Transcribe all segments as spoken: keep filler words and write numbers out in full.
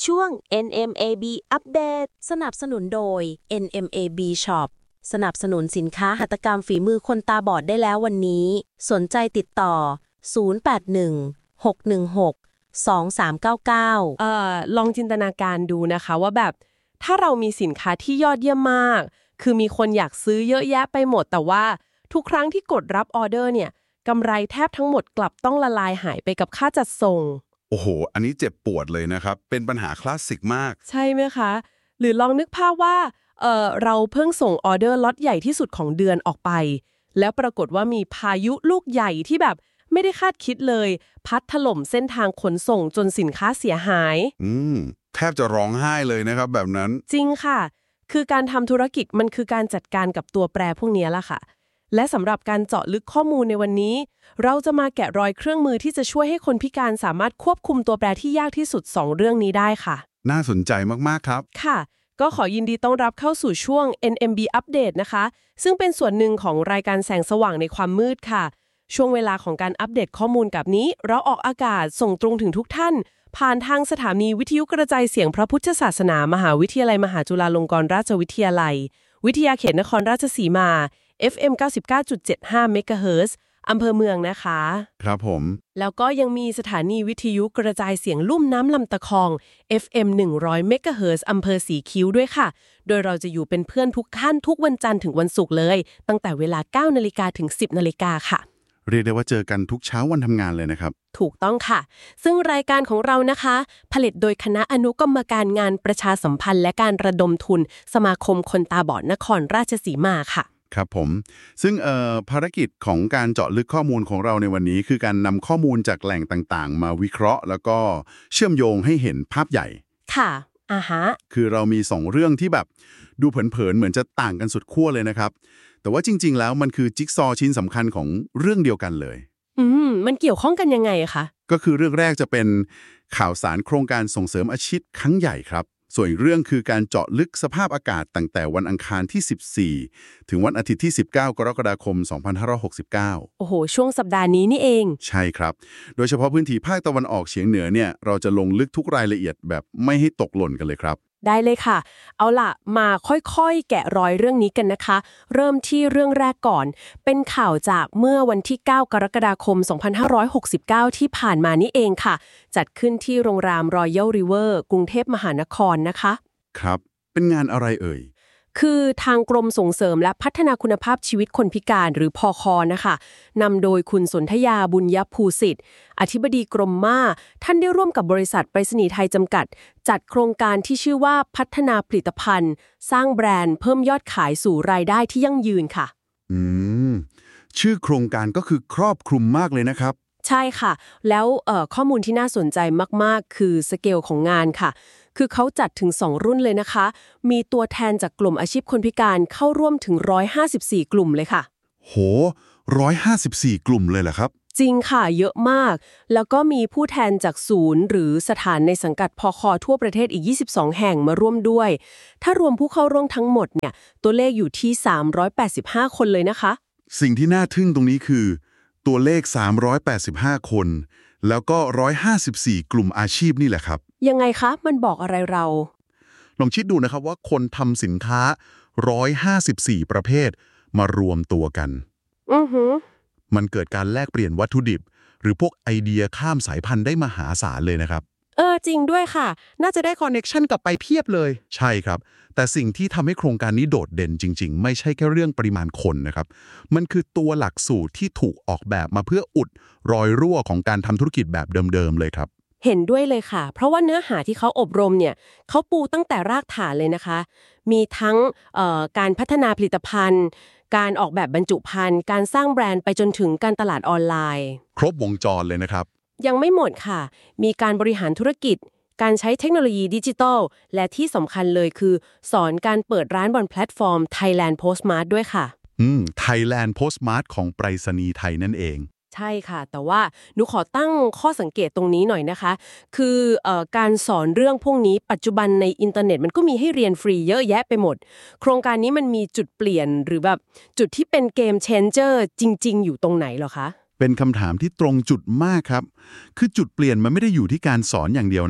ช่วง เอ็น เอ็ม เอ บี อัปเดตสนับสนุนโดย เอ็น เอ็ม เอ บี Shop สนับสนุนสินค้าหัตถกรรมฝีมือคนตาบอดได้แล้ววันนี้สนใจติดต่อศูนย์ แปด หนึ่ง หก หนึ่ง หก สอง สาม เก้า เก้าเอ่อลองจินตนาการดูนะคะว่าแบบถ้าเรามีสินค้าที่ยอดเยี่ยมมากคือมีคนอยากซื้อเยอะแยะไปหมดแต่ว่าทุกครั้งที่กดรับออเดอร์เนี่ยกำไรแทบทั้งหมดกลับต้องละลายหายไปกับค่าจัดส่งโอ้โหอันนี้เจ็บปวดเลยนะครับเป็นปัญหาคลาสสิกมากใช่ไหมคะหรือลองนึกภาพว่าเอ่อเราเพิ่งส่งออเดอร์ล็อตใหญ่ที่สุดของเดือนออกไปแล้วปรากฏว่ามีพายุลูกใหญ่ที่แบบไม่ได้คาดคิดเลยพัดถล่มเส้นทางขนส่งจนสินค้าเสียหายอืมแทบจะร้องไห้เลยนะครับแบบนั้นจริงค่ะคือการทำธุรกิจมันคือการจัดการกับตัวแปรพวกนี้ล่ะค่ะและสำหรับการเจาะลึกข้อมูลในวันนี้เราจะมาแกะรอยเครื่องมือที่จะช่วยให้คนพิการสามารถควบคุมตัวแปรที่ยากที่สุดสองเรื่องนี้ได้ค่ะน่าสนใจมากๆครับค่ะก็ขอยินดีต้อนรับเข้าสู่ช่วง เอ็น เอ็ม บี Update นะคะซึ่งเป็นส่วนหนึ่งของรายการแสงสว่างในความมืดค่ะช่วงเวลาของการอัปเดตข้อมูลกับนี้เราออกอากาศส่งตรงถึงทุกท่านผ่านทางสถานีวิทยุกระจายเสียงพระพุทธศาสนามหาวิทยาลัยมหาจุฬาลงกรณราชวิทยาลัยวิทยาเขตนครราชสีมา เอฟ เอ็ม เก้าสิบเก้าจุดเจ็ดห้า เมกะเฮิรตซ์อำเภอเมืองนะคะครับผมแล้วก็ยังมีสถานีวิทยุกระจายเสียงลุ่มน้ำลำตะคอง เอฟ เอ็ม หนึ่งร้อย เมกะเฮิรตซ์อำเภอสีคิ้วด้วยค่ะโดยเราจะอยู่เป็นเพื่อนทุกท่านทุกวันจันทร์ถึงวันศุกร์เลยตั้งแต่เวลา เก้านาฬิกา ถึง สิบนาฬิกาค่ะเรียกได้ว่าเจอกันทุกเช้าวันทำงานเลยนะครับถูกต้องค่ะซึ่งรายการของเรานะคะผลิตโดยคณะอนุกรรมการงานประชาสัมพันธ์และการระดมทุนสมาคมคนตาบอดนครราชสีมาค่ะครับผมซึ่งเอ่อภารกิจของการเจาะลึกข้อมูลของเราในวันนี้คือการนำข้อมูลจากแหล่งต่างๆมาวิเคราะห์แล้วก็เชื่อมโยงให้เห็นภาพใหญ่ค่ะอ่าฮะคือเรามีสองเรื่องที่แบบดูเผินๆเหมือนจะต่างกันสุดขั้วเลยนะครับแต่ว่าจริงๆแล้วมันคือจิ๊กซอว์ชิ้นสำคัญของเรื่องเดียวกันเลยอืมมันเกี่ยวข้องกันยังไงคะก็คือเรื่องแรกจะเป็นข่าวสารโครงการส่งเสริมอาชีพครั้งใหญ่ครับส่วนอีกเรื่องคือการเจาะลึกสภาพอากาศตั้งแต่วันอังคารที่สิบสี่ถึงวันอาทิตย์ที่สิบเก้ากรกฎาคมสองพันห้าร้อยหกสิบเก้าโอ้โหช่วงสัปดาห์นี้นี่เองใช่ครับโดยเฉพาะพื้นที่ภาคตะวันออกเฉียงเหนือเนี่ยเราจะลงลึกทุกรายละเอียดแบบไม่ให้ตกหล่นกันเลยครับได้เลยค่ะเอาล่ะมาค่อยๆแกะรอยเรื่องนี้กันนะคะเริ่มที่เรื่องแรกก่อนเป็นข่าวจากเมื่อวันที่เก้ากรกฎาคมสองพันห้าร้อยหกสิบเก้าที่ผ่านมานี่เองค่ะจัดขึ้นที่โรงแรม Royal River กรุงเทพมหานครนะคะครับเป็นงานอะไรเอ่ยคือทางกรมส่งเสริมและพัฒนาคุณภาพชีวิตคนพิการหรือพค.นะคะนำโดยคุณสนธยาบุญยภูสิทธิ์อธิบดีกรมม่าท่านได้ร่วมกับบริษัทไปรษณีย์ไทยจำกัดจัดโครงการที่ชื่อว่าพัฒนาผลิตภัณฑ์สร้างแบรนด์เพิ่มยอดขายสู่รายได้ที่ยั่งยืนค่ะอืมชื่อโครงการก็คือครอบคลุมมากเลยนะครับใช่ค่ะแล้วเอ่อข้อมูลที่น่าสนใจมากๆคือสเกลของงานค่ะคือเขาจัดถึงสองรุ่นเลยนะคะมีตัวแทนจากกลุ่มอาชีพคนพิการเข้าร่วมถึงหนึ่งร้อยห้าสิบสี่กลุ่มเลยค่ะโหหนึ่งร้อยห้าสิบสี่กลุ่มเลยเหรอครับจริงค่ะเยอะมากแล้วก็มีผู้แทนจากศูนย์หรือสถานในสังกัดพค.ทั่วประเทศอีกยี่สิบสองแห่งมาร่วมด้วยถ้ารวมผู้เข้าร่วมทั้งหมดเนี่ยตัวเลขอยู่ที่สามร้อยแปดสิบห้าคนเลยนะคะสิ่งที่น่าทึ่งตรงนี้คือตัวเลขสามร้อยแปดสิบห้าคนแล้วก็หนึ่งร้อยห้าสิบสี่กลุ่มอาชีพนี่แหละครับยังไงคะมันบอกอะไรเราลองคิดดูนะครับว่าคนทำสินค้าหนึ่งร้อยห้าสิบสี่ประเภทมารวมตัวกันอือหือมันเกิดการแลกเปลี่ยนวัตถุดิบหรือพวกไอเดียข้ามสายพันธุ์ได้มหาศาลเลยนะครับเออจริงด้วยค่ะน่าจะได้คอนเนคชั่นกลับไปเพียบเลยใช่ครับแต่สิ่งที่ทำให้โครงการนี้โดดเด่นจริงๆไม่ใช่แค่เรื่องปริมาณคนนะครับมันคือตัวหลักสูตรที่ถูกออกแบบมาเพื่ออุดรอยรั่วของการทำธุรกิจแบบเดิมๆเลยครับเห็นด้วยเลยค่ะเพราะว่าเนื้อหาที่เขาอบรมเนี่ยเขาปูตั้งแต่รากฐานเลยนะคะมีทั้งเอ่อการพัฒนาผลิตภัณฑ์การออกแบบบรรจุภัณฑ์การสร้างแบรนด์ไปจนถึงการตลาดออนไลน์ครบวงจรเลยนะครับยังไม่หมดค่ะมีการบริหารธุรกิจการใช้เทคโนโลยีดิจิทัลและที่สำคัญเลยคือสอนการเปิดร้านบนแพลตฟอร์ม Thailand Postmart ด้วยค่ะอืม Thailand Postmart ของไปรษณีย์ไทยนั่นเองใช่ค่ะแต่ว่าหนูขอตั้งข้อสังเกตตรงนี้หน่อยนะคะคือเอ่อการสอนเรื่องพวกนี้ปัจจุบันในอินเทอร์เน็ตมันก็มีให้เรียนฟรีเยอะแยะไปหมดโครงการนี้มันมีจุดเปลี่ยนหรือแบบจุดที่เป็นเกมเชนเจอร์จริงๆอยู่ตรงไหนเหรอคะเป็นคำถามที่ตรงจุดมากครับคือจุดเปลี่ยนมันไม่ได้อยู่ที่การสอนอย่างเดียวนะครับ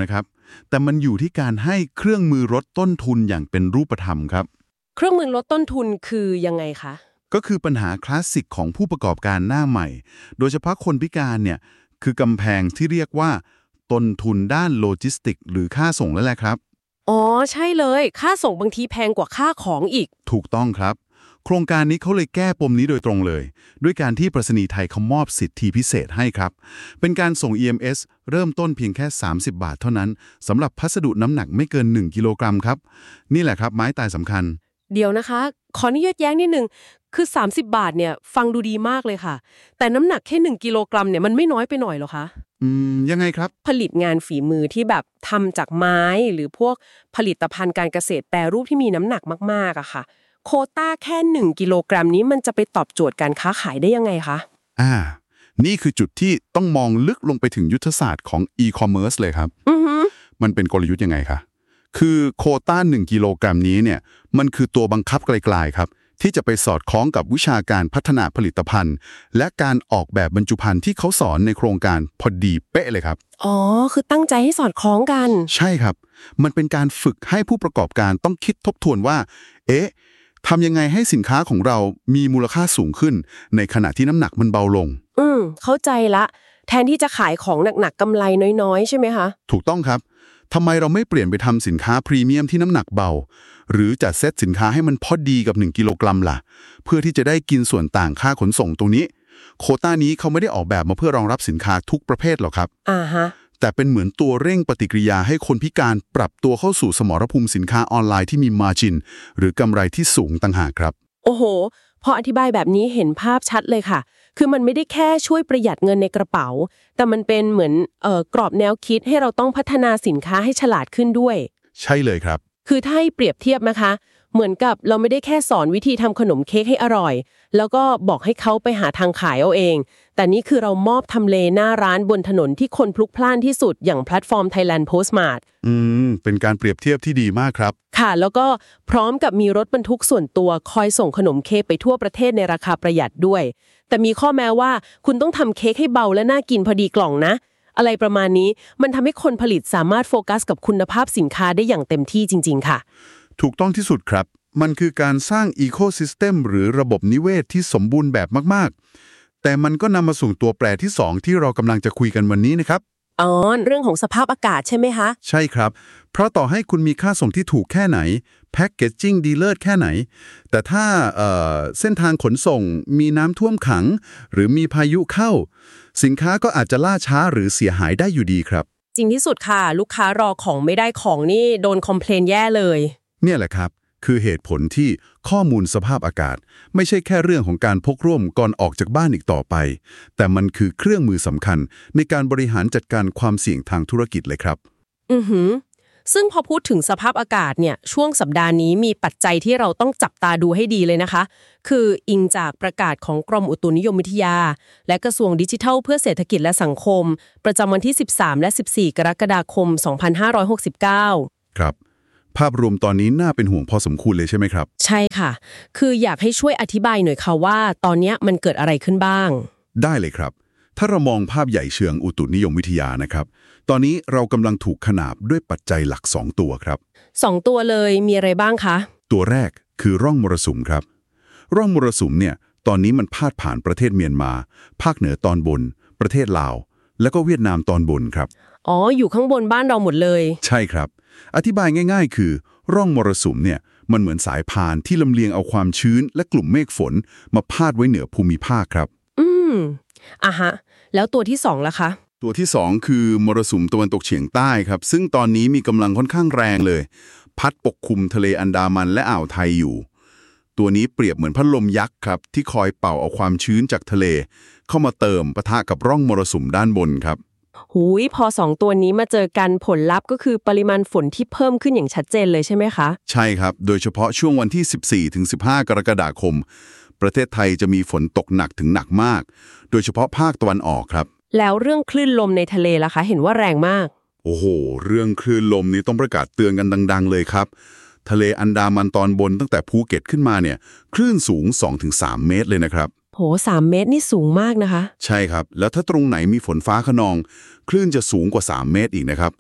แต่มันอยู่ที่การให้เครื่องมือลดต้นทุนอย่างเป็นรูปธรรมครับเครื่องมือลดต้นทุนคือยังไงคะก็คือปัญหาคลาสสิกของผู้ประกอบการหน้าใหม่ โดยเฉพาะคนพิการเนี่ยคือกำแพงที่เรียกว่าต้นทุนด้านโลจิสติกหรือค่าส่งแล้วแหละครับอ๋อใช่เลยค่าส่งบางทีแพงกว่าค่าของอีกถูกต้องครับ โครงการนี้เขาเลยแก้ปมนี้โดยตรงเลย ด้วยการที่ไปรษณีย์ไทยเขามอบสิทธิพิเศษให้ครับ เป็นการส่ง อี เอ็ม เอส เริ่มต้นเพียงแค่สามสิบบาทเท่านั้นสำหรับพัสดุน้ำหนักไม่เกินหนึ่งกิโลกรัมครับนี่แหละครับไม้ตายสำคัญเดี๋ยวนะคะ ขออนุญาตแย้งนิดนึงคือสามสิบบาทเนี่ยฟังดูดีมากเลยค่ะ แต่น้ำหนักแค่หนึ่งกิโลกรัมเนี่ยมันไม่น้อยไปหน่อยหรอคะอืมยังไงครับผลิตงานฝีมือที่แบบทำจากไม้หรือพวกผลิตภัณฑ์การเกษตรแปรรูปที่มีน้ำหนักมากๆอะค่ะโควต้าแค่หนึ่งกิโลกรัมนี้มันจะไปตอบโจทย์การค้าขายได้ยังไงคะอ่า นี่คือจุดที่ต้องมองลึกลงไปถึงยุทธศาสตร์ของ e-commerce เลยครับอือหือมันเป็นกลยุทธ์ยังไงคะคือโควต้าหนึ่งกิโลกรัมนี้เนี่ยมันคือตัวบังคับไกลๆครับที่จะไปสอดคล้องกับวิชาการพัฒนาผลิตภัณฑ์ และการออกแบบบรรจุภัณฑ์ที่เขาสอนในโครงการพอดีเป๊ะเลยครับอ๋อคือตั้งใจให้สอดคล้องกันใช่ครับ มันเป็นการฝึกให้ผู้ประกอบการต้องคิดทบทวนว่า เอ๊ะทำยังไงให้สินค้าของเรามีมูลค่าสูงขึ้น ในขณะที่น้ำหนักมันเบาลงอืมเข้าใจละแทนที่จะขายของหนักๆกำไรน้อยๆใช่ไหมคะถูกต้องครับทำไมเราไม่เปลี่ยนไปทำสินค้าพรีเมียมที่น้ำหนักเบา หรือจัดเซตสินค้าให้มันพอดีกับหนึ่งกิโลกรัมล่ะ เพื่อที่จะได้กินส่วนต่างค่าขนส่งตรงนี้ โควต้านี้เขาไม่ได้ออกแบบมาเพื่อรองรับสินค้าทุกประเภทหรอกครับอ่าฮะแต่เป็นเหมือนตัวเร่งปฏิกิริยาให้คนพิการปรับตัวเข้าสู่สมรภูมิสินค้าออนไลน์ที่มี margin หรือกำไรที่สูงต่างหากครับโอ้โห พออธิบายแบบนี้เห็นภาพชัดเลยค่ะ คือมันไม่ได้แค่ช่วยประหยัดเงินในกระเป๋า แต่มันเป็นเหมือนเอ่อกรอบแนวคิดให้เราต้องพัฒนาสินค้าให้ฉลาดขึ้นด้วยใช่เลยครับคือถ้าให้เปรียบเทียบนะคะ เหมือนกับเราไม่ได้แค่สอนวิธีทำขนมเค้กให้อร่อย แล้วก็บอกให้เขาไปหาทางขายเอาเอง แต่นี่คือเรามอบทำเลหน้าร้านบนถนนที่คนพลุกพล่านที่สุดอย่างแพลตฟอร์ม Thailand Postmart อืมเป็นการเปรียบเทียบที่ดีมากครับค่ะ แล้วก็พร้อมกับมีรถบรรทุกส่วนตัวคอยส่งขนมเค้กไปทั่วประเทศในราคาประหยัดด้วย แต่มีข้อแม้ว่าคุณต้องทำเค้กให้เบาและน่ากินพอดีกล่องนะ อะไรประมาณนี้มันทำให้คนผลิตสามารถโฟกัสกับคุณภาพสินค้าได้อย่างเต็มที่จริงๆค่ะถูกต้องที่สุดครับ มันคือการสร้างอีโคซิสเต็มหรือระบบนิเวศที่สมบูรณ์แบบมากๆ แต่มันก็นำมาสู่ตัวแปรที่สองที่เรากำลังจะคุยกันวันนี้นะครับอ๋อ เรื่องของสภาพอากาศใช่ไหมคะใช่ครับ เพราะต่อให้คุณมีค่าส่งที่ถูกแค่ไหนแพ็กเกจจิ้งดีเลิศแค่ไหน แต่ถ้าเอ่อเส้นทางขนส่งมีน้ำท่วมขัง หรือมีพายุเข้า สินค้าก็อาจจะล่าช้าหรือเสียหายได้อยู่ดีครับจริงที่สุดค่ะ ลูกค้ารอของไม่ได้ของนี่โดนคอมเพลนแย่เลยเนี่ยแหละครับ คือเหตุผลที่ข้อมูลสภาพอากาศ ไม่ใช่แค่เรื่องของการพกร่มก่อนออกจากบ้านอีกต่อไป แต่มันคือเครื่องมือสำคัญในการบริหารจัดการความเสี่ยงทางธุรกิจเลยครับอือหือ ซึ่งพอพูดถึงสภาพอากาศเนี่ยช่วงสัปดาห์นี้มีปัจจัยที่เราต้องจับตาดูให้ดีเลยนะคะ คืออิงจากประกาศของกรมอุตุนิยมวิทยา และกระทรวงดิจิทัลเพื่อเศรษฐกิจและสังคม ประจำวันที่สิบสามและสิบสี่กรกฎาคมสองพันห้าร้อยหกสิบเก้าครับภาพรวมตอนนี้น่าเป็นห่วงพอสมควรเลยใช่ไหมครับใช่ค่ะ คืออยากให้ช่วยอธิบายหน่อยค่ะว่าตอนนี้มันเกิดอะไรขึ้นบ้างได้เลยครับ ถ้าเรามองภาพใหญ่เชิงอุตุนิยมวิทยานะครับตอนนี้เรากำลังถูกขนาบด้วยปัจจัยหลักสองตัวครับสองตัวเลยมีอะไรบ้างคะตัวแรกคือร่องมรสุมครับร่องมรสุมเนี่ยตอนนี้มันพาดผ่านประเทศเมียนมาภาคเหนือตอนบน ประเทศลาวแล้วก็เวียดนามตอนบนครับอ๋ออยู่ข้างบนบ้านเราหมดเลยใช่ครับอธิบายง่ายๆคือร่องมรสุมเนี่ยมันเหมือนสายพานที่ลำเลียงเอาความชื้นและกลุ่มเมฆฝนมาพาดไว้เหนือภูมิภาคครับอืมอ่ะฮะแล้วตัวที่สองล่ะคะตัวที่สองคือมรสุมตะวันตกเฉียงใต้ครับซึ่งตอนนี้มีกำลังค่อนข้างแรงเลยพัดปกคลุมทะเลอันดามันและอ่าวไทยอยู่ตัวนี้เปรียบเหมือนพัดลมยักษ์ครับที่คอยเป่าเอาความชื้นจากทะเลเข้ามาเติมปะทะกับร่องมรสุมด้านบนครับหูยพอสองตัวนี้มาเจอกันผลลัพธ์ก็คือปริมาณฝนที่เพิ่มขึ้นอย่างชัดเจนเลยใช่ไหมคะใช่ครับโดยเฉพาะช่วงวันที่ สิบสี่ถึงสิบห้ากรกฎาคมประเทศไทยจะมีฝนตกหนักถึงหนักมากโดยเฉพาะภาคตะวันออกครับแล้วเรื่องคลื่นลมในทะเลล่ะคะเห็นว่าแรงมากโอ้โหเรื่องคลื่นลมนี้ต้องประกาศเตือนกันดังๆเลยครับทะเลอันดามันตอนบนตั้งแต่ภูเก็ตขึ้นมาเนี่ยคลื่นสูง สองถึงสาม เมตรเลยนะครับโหสามเมตรนี่สูงมากนะคะใช่ครับแล้วถ้าตรงไหนมีฝนฟ้าคะนองคลื่นจะสูงกว่าสามเมตรอีกนะครับ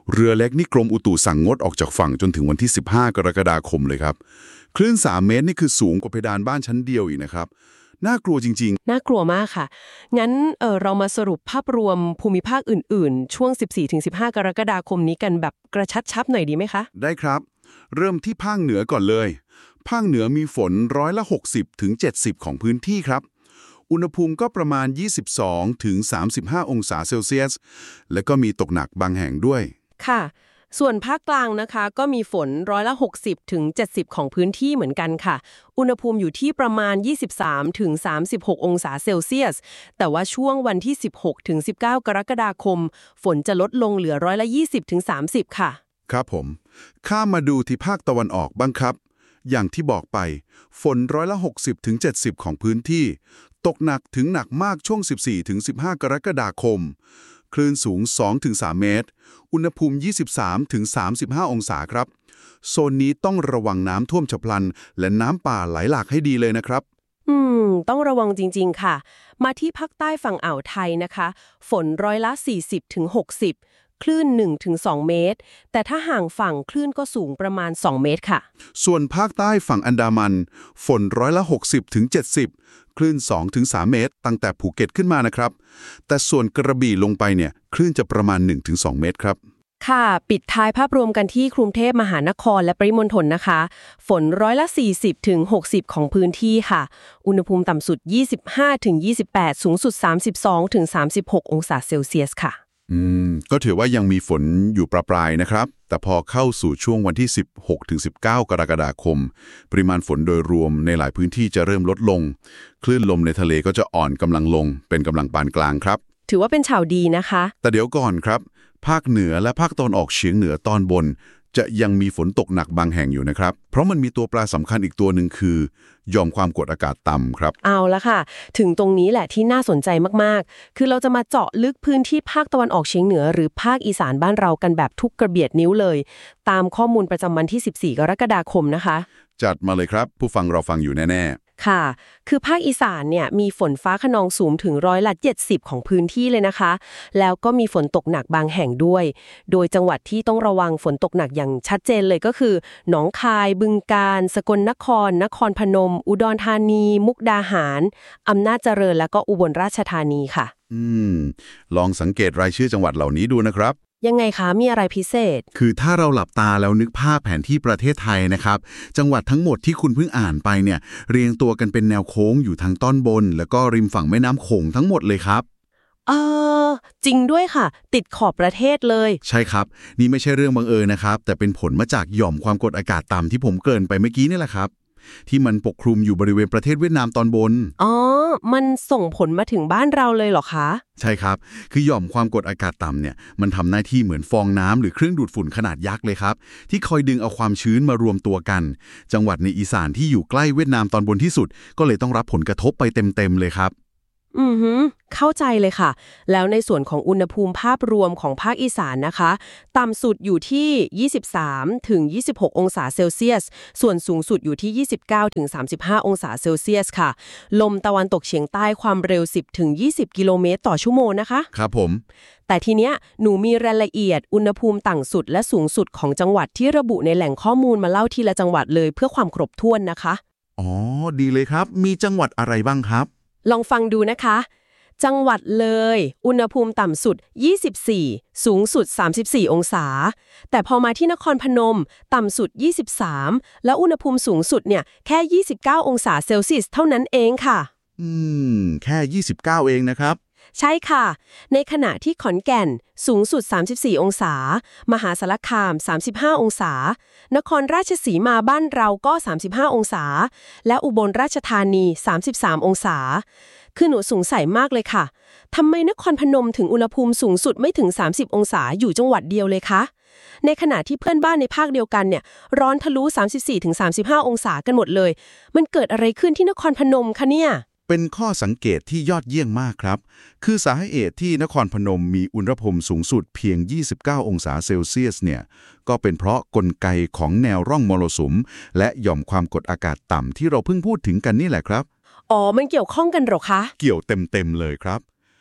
เรือเล็กนี่กรมอุตุสั่งงดออกจากฝั่งจนถึงวันที่สิบห้ากรกฎาคมเลยครับคลื่นสามเมตรนี่คือสูงกว่าเพดานบ้านชั้นเดียวอีกนะครับน่ากลัวจริงน่ากลัวมากค่ะงั้นเออเรามาสรุปภาพรวมภูมิภาคอื่นๆช่วง สิบสี่ถึงสิบห้า กรกฎาคมนี้กันแบบกระชับชับหน่อยดีไหมคะได้ครับเริ่มที่ภาคเหนือก่อนเลยภาคเหนือมีฝนร้อยละหกสิบถึงเจ็ดสิบของพื้นที่ครับอุณหภูมิก็ประมาณยี่สิบสองถึงสามสิบห้าองศาเซลเซียสและก็มีตกหนักบางแห่งด้วยค่ะส่วนภาคกลางนะคะก็มีฝนร้อยละหกสิบถึงเจ็ดสิบของพื้นที่เหมือนกันค่ะอุณหภูมิอยู่ที่ประมาณยี่สิบสามถึงสามสิบหกองศาเซลเซียสแต่ว่าช่วงวันที่สิบหกถึงสิบเก้ากรกฎาคมฝนจะลดลงเหลือร้อยละยี่สิบถึงสามสิบค่ะครับผมข้ามมาดูที่ภาคตะวันออกบ้างครับอย่างที่บอกไปฝนร้อยละหกสิบถึงเจ็ดสิบของพื้นที่ตกหนักถึงหนักมากช่วงสิบสี่ถึงสิบห้ากรกฎาคมคลื่นสูง สองถึงสาม เมตรอุณหภูมิ ยี่สิบสามถึงสามสิบห้า องศาครับโซนนี้ต้องระวังน้ำท่วมฉับพลันและน้ำป่าไหลหลากให้ดีเลยนะครับอืมต้องระวังจริงๆค่ะมาที่ภาคใต้ฝั่งอ่าวไทยนะคะฝนร้อยละสี่สิบถึงหกสิบคลื่น หนึ่งถึงสอง เมตรแต่ถ้าห่างฝั่งคลื่นก็สูงประมาณสองเมตรค่ะส่วนภาคใต้ฝั่งอันดามันฝนร้อยละหกสิบถึงเจ็ดสิบคลื่น สองถึงสาม เมตรตั้งแต่ภูเก็ตขึ้นมานะครับแต่ส่วนกระบี่ลงไปเนี่ยคลื่นจะประมาณ หนึ่งถึงสอง เมตรครับค่ะปิดท้ายภาพรวมกันที่กรุงเทพมหานครและปริมณฑลนะคะฝนร้อยละสี่สิบถึงหกสิบของพื้นที่ค่ะอุณหภูมิต่ำสุดยี่สิบห้าถึงยี่สิบแปดสูงสุดสามสิบสองถึงสามสิบหกองศาเซลเซียสค่ะอืมก็ถือว่ายังมีฝนอยู่ประปรายนะครับแต่พอเข้าสู่ช่วงวันที่สิบหกถึงสิบเก้ากรกฎาคมปริมาณฝนโดยรวมในหลายพื้นที่จะเริ่มลดลงคลื่นลมในทะเลก็จะอ่อนกำลังลงเป็นกำลังปานกลางครับถือว่าเป็นข่าวดีนะคะแต่เดี๋ยวก่อนครับภาคเหนือและภาคตะวันออกเฉียงเหนือตอนบนจะยังมีฝนตกหนักบางแห่งอยู่นะครับเพราะมันมีตัวแปรสำคัญอีกตัวหนึ่งคือหย่อมความกดอากาศต่ำครับเอาละค่ะถึงตรงนี้แหละที่น่าสนใจมากๆคือเราจะมาเจาะลึกพื้นที่ภาคตะวันออกเฉียงเหนือหรือภาคอีสานบ้านเรากันแบบทุกกระเบียดนิ้วเลยตามข้อมูลประจำวันที่สิบสี่กรกฎาคมนะคะจัดมาเลยครับผู้ฟังเราฟังอยู่แน่ๆค่ะคือภาคอีสานเนี่ยมีฝนฟ้าคะนองสูงถึงร้อยละเจ็ดสิบของพื้นที่เลยนะคะแล้วก็มีฝนตกหนักบางแห่งด้วยโดยจังหวัดที่ต้องระวังฝนตกหนักอย่างชัดเจนเลยก็คือหนองคายบึงกาฬสกลนครนครพนมอุดรธานีมุกดาหารอำนาจเจริญและก็อุบลราชธานีค่ะอืมลองสังเกตรายชื่อจังหวัดเหล่านี้ดูนะครับยังไงคะมีอะไรพิเศษคือถ้าเราหลับตาแล้วนึกภาพแผนที่ประเทศไทยนะครับจังหวัดทั้งหมดที่คุณเพิ่งอ่านไปเนี่ยเรียงตัวกันเป็นแนวโค้งอยู่ทางตอนบนแล้วก็ริมฝั่งแม่น้ำโขงทั้งหมดเลยครับเออจริงด้วยค่ะติดขอบประเทศเลยใช่ครับนี่ไม่ใช่เรื่องบังเอิญนะครับแต่เป็นผลมาจากหย่อมความกดอากาศต่ำที่ผมเกริ่นไปเมื่อกี้นี่แหละครับที่มันปกคลุมอยู่บริเวณประเทศเวียดนามตอนบนอ๋อมันส่งผลมาถึงบ้านเราเลยเหรอคะใช่ครับคือหย่อมความกดอากาศต่ำเนี่ยมันทำหน้าที่เหมือนฟองน้ำหรือเครื่องดูดฝุ่นขนาดยักษ์เลยครับที่คอยดึงเอาความชื้นมารวมตัวกันจังหวัดในอีสานที่อยู่ใกล้เวียดนามตอนบนที่สุดก็เลยต้องรับผลกระทบไปเต็มๆเลยครับอือฮึเข้าใจเลยค่ะแล้วในส่วนของอุณหภูมิภาพรวมของภาคอีสานนะคะต่ำสุดอยู่ที่ยี่สิบสามถึงยี่สิบหกองศาเซลเซียสส่วนสูงสุดอยู่ที่ยี่สิบเก้าถึงสามสิบห้าองศาเซลเซียสค่ะลมตะวันตกเฉียงใต้ความเร็วสิบถึงยี่สิบกิโลเมตรต่อชั่วโมงนะคะครับผมแต่ทีเนี้ยหนูมีรายละเอียดอุณหภูมิต่ำสุดและสูงสุดของจังหวัดที่ระบุในแหล่งข้อมูลมาเล่าทีละจังหวัดเลยเพื่อความครบถ้วนนะคะอ๋อดีเลยครับมีจังหวัดอะไรบ้างครับลองฟังดูนะคะจังหวัดเลยอุณหภูมิต่ำสุดยี่สิบสี่สูงสุดสามสิบสี่องศาแต่พอมาที่นครพนมต่ำสุดยี่สิบสามแล้วอุณหภูมิสูงสุดเนี่ยแค่ยี่สิบเก้าองศาเซลเซียสเท่านั้นเองค่ะอืมแค่ยี่สิบเก้าเองนะครับใช่ค่ะในขณะที่ขอนแก่นสูงสุดสามสิบสี่องศามหาสารคามสามสิบห้าองศานครราชสีมาบ้านเราก็สามสิบห้าองศาและอุบลราชธานีสามสิบสามองศาคือหนูสงสัยมากเลยค่ะทำไมนครพนมถึงอุณหภูมิสูงสุดไม่ถึงสามสิบองศาอยู่จังหวัดเดียวเลยคะในขณะที่เพื่อนบ้านในภาคเดียวกันเนี่ยร้อนทะลุ สามสิบสี่ถึงสามสิบห้าองศากันหมดเลยมันเกิดอะไรขึ้นที่นครพนมคะเนี่ยเป็นข้อสังเกตที่ยอดเยี่ยมมากครับคือสาเหตุที่นครพนมมีอุณหภูมิสูงสุดเพียงยี่สิบเก้าองศาเซลเซียสเนี่ยก็เป็นเพราะกลไกของแนวร่องมรสุมและหย่อมความกดอากาศต่ำที่เราเพิ่งพูดถึงกันนี่แหละครับอ๋อมันเกี่ยวข้องกันหรอคะเกี่ยวเต็มๆเลยครับ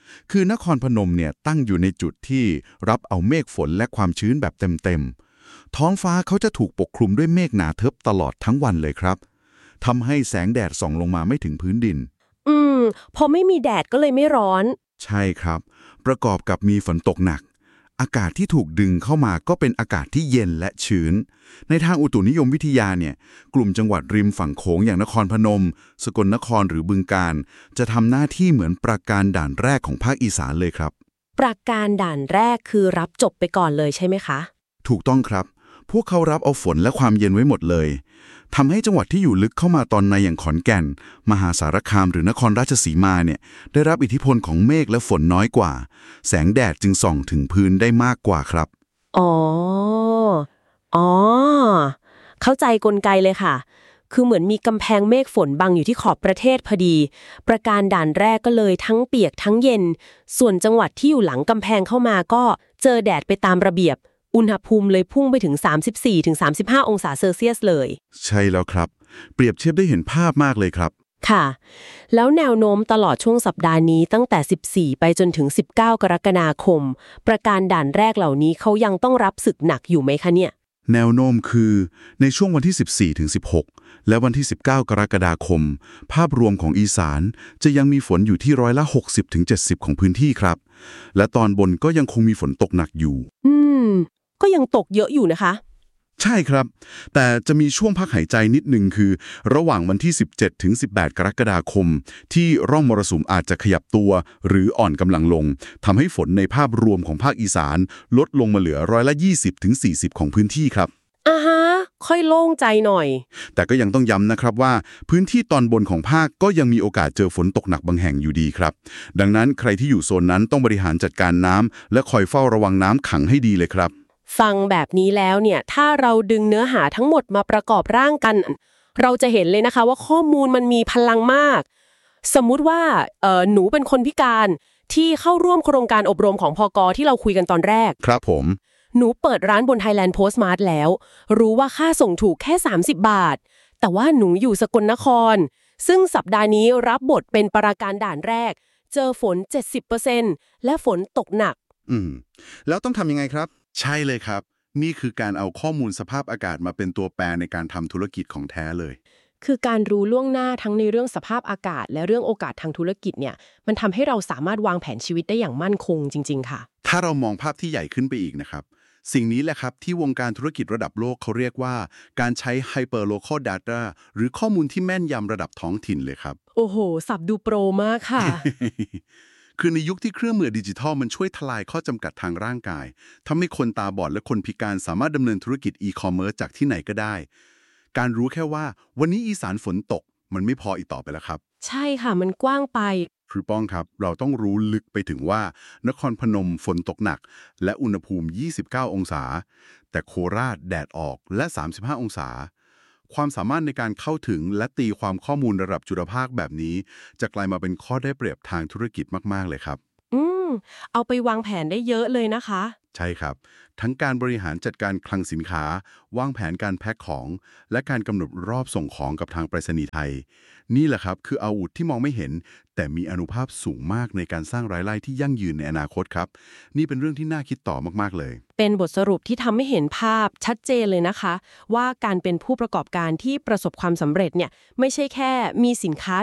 คือนครพนมเนี่ยตั้งอยู่ในจุดที่รับเอาเมฆฝนและความชื้นแบบเต็มๆท้องฟ้าเขาจะถูกปกคลุมด้วยเมฆหนาทึบตลอดทั้งวันเลยครับทำให้แสงแดดส่องลงมาไม่ถึงพื้นดินอืมพอไม่มีแดดก็เลยไม่ร้อนใช่ครับประกอบกับมีฝนตกหนักอากาศที่ถูกดึงเข้ามาก็เป็นอากาศที่เย็นและชื้นในทางอุตุนิยมวิทยาเนี่ยกลุ่มจังหวัดริมฝั่งโขงอย่างนครพนมสกลนครหรือบึงกาฬจะทำหน้าที่เหมือนปราการด่านแรกของภาคอีสานเลยครับปราการด่านแรกคือรับจบไปก่อนเลยใช่ไหมคะถูกต้องครับพวกเขารับเอาฝนและความเย็นไว้หมดเลยทำให้จังหวัดที่อยู่ลึกเข้ามาตอนในอย่างขอนแก่นมหาสารคามหรือนครราชสีมาเนี่ยได้รับอิทธิพลของเมฆและฝนน้อยกว่าแสงแดดจึงส่องถึงพื้นได้มากกว่าครับอ๋ออ๋อเข้าใจกลไกเลยค่ะคือเหมือนมีกำแพงเมฆฝนบังอยู่ที่ขอบประเทศพอดีประการด่านแรกก็เลยทั้งเปียกทั้งเย็นส่วนจังหวัดที่อยู่หลังกำแพงเข้ามาก็เจอแดดไปตามระเบียบอุณหภูมิเลยพุ่งไปถึง สามสิบสี่ถึงสามสิบห้า องศาเซลเซียสเลยใช่แล้วครับเปรียบเทียบได้เห็นภาพมากเลยครับค่ะแล้วแนวโน้มตลอดช่วงสัปดาห์นี้ตั้งแต่สิบสี่ไปจนถึงสิบเก้ากรกฎาคมประการด่านแรกเหล่านี้เขายังต้องรับศึกหนักอยู่ไหมคะเนี่ยแนวโน้มคือในช่วงวันที่สิบสี่ถึงสิบหกและวันที่สิบเก้ากรกฎาคมภาพรวมของอีสานจะยังมีฝนอยู่ที่ร้อยละหกสิบถึงเจ็ดสิบของพื้นที่ครับและตอนบนก็ยังคงมีฝนตกหนักอยู่อืมก็ยังตกเยอะอยู่นะคะใช่ครับแต่จะมีช่วงพักหายใจนิดนึงคือระหว่างวันที่สิบเจ็ดถึงสิบแปดกรกฎาคมที่ร่องมรสุมอาจจะขยับตัวหรืออ่อนกำลังลงทำให้ฝนในภาพรวมของภาคอีสานลดลงมาเหลือร้อยละยี่สิบถึงสี่สิบของพื้นที่ครับอ่าฮะค่อยโล่งใจหน่อยแต่ก็ยังต้องย้ำนะครับว่าพื้นที่ตอนบนของภาคก็ยังมีโอกาสเจอฝนตกหนักบางแห่งอยู่ดีครับดังนั้นใครที่อยู่โซนนั้นต้องบริหารจัดการน้ำและคอยเฝ้าระวังน้ำขังให้ดีเลยครับฟังแบบนี้แล้วเนี่ยถ้าเราดึงเนื้อหาทั้งหมดมาประกอบร่างกันเราจะเห็นเลยนะคะว่าข้อมูลมันมีพลังมากสมมุติว่าเอ่อหนูเป็นคนพิการที่เข้าร่วมโครงการอบรมของพก.ที่เราคุยกันตอนแรกครับผมหนูเปิดร้านบน Thailand Postmart แล้วรู้ว่าค่าส่งถูกแค่สามสิบบาทแต่ว่าหนูอยู่สกลนครซึ่งสัปดาห์นี้รับบทเป็นปราการด่านแรกเจอฝน เจ็ดสิบเปอร์เซ็นต์ และฝนตกหนักอืมแล้วต้องทำยังไงครับใช่เลยครับนี่คือการเอาข้อมูลสภาพอากาศมาเป็นตัวแปรในการทำธุรกิจของแท้เลยคือการรู้ล่วงหน้าทั้งในเรื่องสภาพอากาศและเรื่องโอกาสทางธุรกิจเนี่ยมันทำให้เราสามารถวางแผนชีวิตได้อย่างมั่นคงจริงๆค่ะถ้าเรามองภาพที่ใหญ่ขึ้นไปอีกนะครับสิ่งนี้แหละครับที่วงการธุรกิจระดับโลกเขาเรียกว่าการใช้ Hyper Local Data หรือข้อมูลที่แม่นยำระดับท้องถิ่นเลยครับโอ้โหสับดูโปรมากค่ะคือในยุคที่เครื่องมือดิจิทัลมันช่วยทลายข้อจำกัดทางร่างกายทำให้คนตาบอดและคนพิการสามารถดำเนินธุรกิจอีคอมเมิร์ซจากที่ไหนก็ได้การรู้แค่ว่าวันนี้อีสานฝนตกมันไม่พออีกต่อไปแล้วครับใช่ค่ะมันกว้างไปครูป้องครับเราต้องรู้ลึกไปถึงว่านครพนมฝนตกหนักและอุณหภูมิยี่สิบเก้าองศาแต่โคราชแดดออกและสามสิบห้าองศาความสามารถในการเข้าถึงและตีความข้อมูลระดับจุลภาคแบบนี้จะกลายมาเป็นข้อได้เปรียบทางธุรกิจมากๆเลยครับอืมเอาไปวางแผนได้เยอะเลยนะคะใช่ครับทั้งการบริหารจัดการคลังสินค้าวางแผนการแพ็คของและการกำหนดรอบส่งของกับทางไปรษณีย์ไทยนี่แหละครับคืออาวุธที่มองไม่เห็นแต่มีอานุภาพสูงมากในการสร้างรายได้ที่ยั่งยืนในอนาคตครับนี่เป็นเรื่องที่น่าคิดต่อมากๆเลยเป็นบทสรุปที่ทำให้เห็นภาพชัดเจนเลยนะคะว่าการเป็นผู้ประกอบการที่ประสบความสำเร็จเนี่ยไม่ใช่แค่มีสินค้า